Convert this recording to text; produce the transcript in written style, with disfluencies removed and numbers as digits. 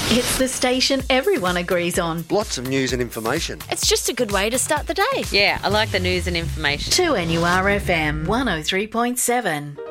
It's the station everyone agrees on. Lots of news and information. It's just a good way to start the day. Yeah, I like the news and information. 2NURFM 103.7.